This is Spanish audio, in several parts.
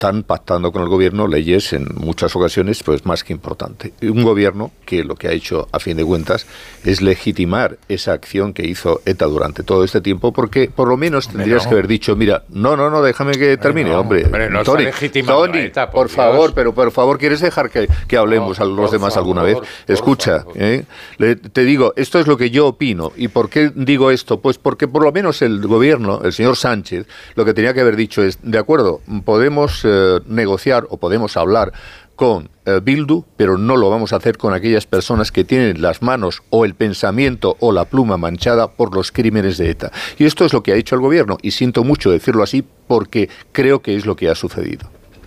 están pactando con el gobierno leyes en muchas ocasiones pues más que importante. Y un gobierno que lo que ha hecho a fin de cuentas es legitimar esa acción que hizo ETA durante todo este tiempo, porque por lo menos tendrías que haber dicho, mira, no, déjame que termine, hombre. No Tony, ETA, por favor, pero por favor, ¿quieres dejar que hablemos a los demás alguna vez? Escucha, te digo, esto es lo que yo opino. ¿Y por qué digo esto? Pues porque por lo menos el gobierno, el señor Sánchez, lo que tenía que haber dicho es, de acuerdo, podemos negociar o podemos hablar con Bildu, pero no lo vamos a hacer con aquellas personas que tienen las manos o el pensamiento o la pluma manchada por los crímenes de ETA. Y esto es lo que ha hecho el gobierno, y siento mucho decirlo así porque creo que es lo que ha sucedido.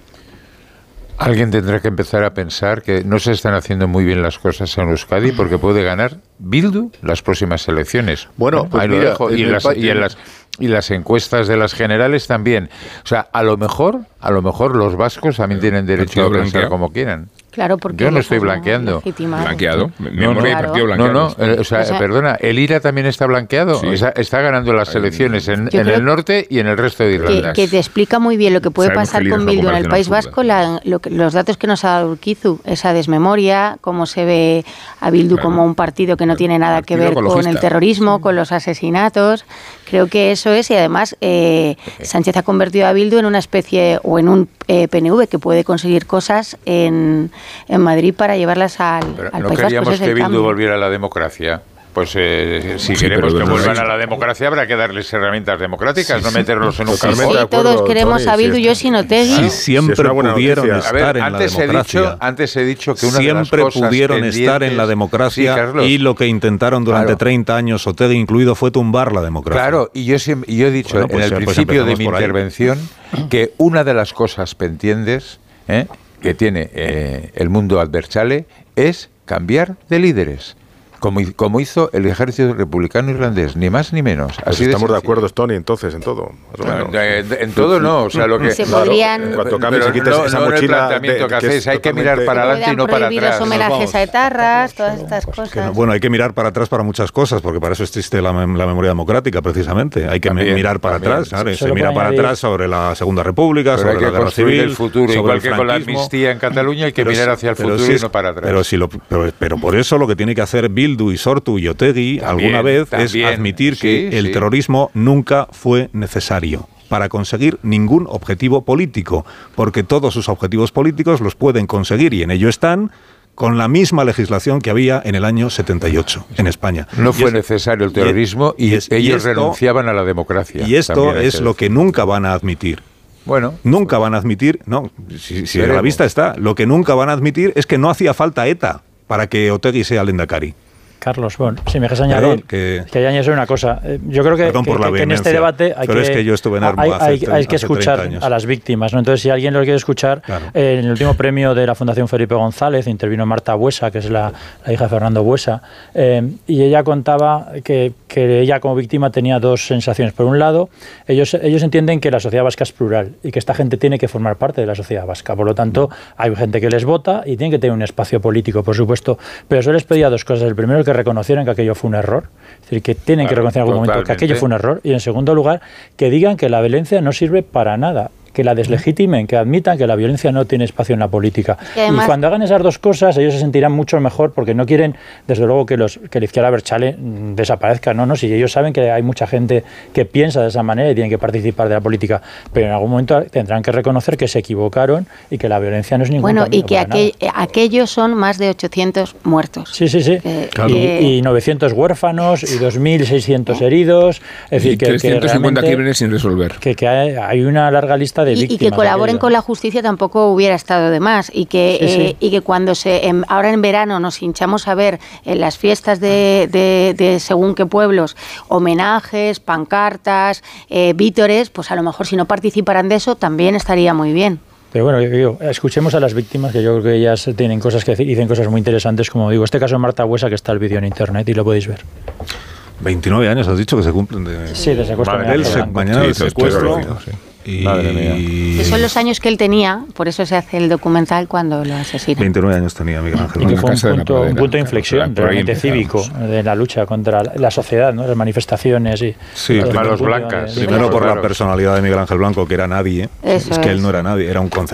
Alguien tendrá que empezar a pensar que no se están haciendo muy bien las cosas en Euskadi porque puede ganar Bildu las próximas elecciones. Bueno, pues ahí mira, lo dejo. Y las encuestas de las generales también. O sea, a lo mejor los vascos también tienen derecho a pensar como quieran. Claro, porque yo no estoy blanqueando. ¿Blanqueado? Partido blanqueado. Perdona, el IRA también está blanqueado. Sí. Está ganando las elecciones en el norte y en el resto de Irlanda. Que te explica muy bien lo que puede pasar con Bildu en el País Vasco, los datos que nos ha dado Urquizu, esa desmemoria, cómo se ve a Bildu como un partido que no tiene nada que ver con el terrorismo, con los asesinatos. Creo que eso es, y además Sánchez ha convertido a Bildu en una especie, o en un PNV que puede conseguir cosas en Madrid para llevarlas al País Vasco. ¿No queríamos que Bildu volviera a la democracia? Pues si queremos que vuelvan a la democracia habrá que darles herramientas democráticas, no meterlos en un campo. Sí, todos queremos a Bildu, yo sin Otegi. Siempre pudieron estar en la democracia. Antes he dicho que una de las cosas siempre pudieron estar en la democracia, y lo que intentaron durante 30 años, Otegi incluido, fue tumbar la democracia. Claro, y yo he dicho en el principio de mi intervención que una de las cosas pendientes que tiene el mundo adversale es cambiar de líderes. Como hizo el ejército republicano irlandés, ni más ni menos. Pues así estamos de acuerdo, Tony, entonces, en todo. En todo no, o sea, lo que... Se podrían... Cuando cambies y quites esa mochila... el planteamiento que hacéis, hay que mirar para adelante y no para atrás. Los homenajes a etarras, todas estas cosas. Bueno, hay que mirar para atrás para muchas cosas, porque para eso existe la memoria democrática, precisamente. Hay que mirar para atrás, ¿sabes? Se mira para atrás sobre la Segunda República, sobre la Guerra Civil, el futuro, igual que con la amnistía en Cataluña, hay que mirar hacia el futuro y no para atrás. Pero por eso lo que tiene que hacer Bildu y Sortu y Otegi alguna vez es admitir que el terrorismo nunca fue necesario para conseguir ningún objetivo político, porque todos sus objetivos políticos los pueden conseguir, y en ello están, con la misma legislación que había en el año 78 en España. No fue necesario el terrorismo y ellos renunciaban a la democracia. Y esto es lo que nunca van a admitir. Bueno, nunca van a admitir, si a la vista está, lo que nunca van a admitir es que no hacía falta ETA para que Otegi sea el Lehendakari. Carlos, bueno, si me dejas añadir, que añadir una cosa. Yo creo que en este debate hay que escuchar a las víctimas, ¿no? Entonces, si alguien lo quiere escuchar, en el último premio de la Fundación Felipe González intervino Marta Buesa, que es la hija de Fernando Buesa, y ella contaba que ella como víctima tenía dos sensaciones. Por un lado, ellos entienden que la sociedad vasca es plural y que esta gente tiene que formar parte de la sociedad vasca. Por lo tanto, hay gente que les vota y tienen que tener un espacio político, por supuesto. Pero yo les pedía dos cosas. El primero, que reconocieran que aquello fue un error, es decir, que tienen que reconocer en algún momento que aquello fue un error, y en segundo lugar, que digan que la violencia no sirve para nada, que la deslegitimen, que admitan que la violencia no tiene espacio en la política. Y cuando hagan esas dos cosas, ellos se sentirán mucho mejor, porque no quieren, desde luego, que la izquierda abertzale desaparezca. No, si ellos saben que hay mucha gente que piensa de esa manera y tienen que participar de la política, pero en algún momento tendrán que reconocer que se equivocaron y que la violencia no es ningún camino. Bueno, y que aquellos son más de 800 muertos. Sí. Claro. Y 900 huérfanos y 2.600 heridos. Es decir, que 350 crímenes sin resolver. Que hay una larga lista de víctimas. Y que colaboren con la justicia tampoco hubiera estado de más. Y que cuando ahora en verano nos hinchamos a ver en las fiestas de según qué pueblos, homenajes, pancartas, vítores, pues a lo mejor si no participaran de eso también estaría muy bien. Pero bueno, escuchemos a las víctimas, que yo creo que ellas tienen cosas que decir, dicen cosas muy interesantes, como digo, este caso de Marta Buesa, que está el vídeo en internet y lo podéis ver. 29 años has dicho que se cumplen de... Sí, de secuestro. Mañana el secuestro. Madre mía. Que son los años que él tenía, por eso se hace el documental cuando lo asesinan. 29 años tenía Miguel Ángel Blanco. Y que fue un punto de inflexión realmente cívico de la lucha contra la sociedad, ¿no? Las manifestaciones y... Sí, manos blancas. Primero por la personalidad de Miguel Ángel Blanco, que era nadie. Es que él no era nadie, era un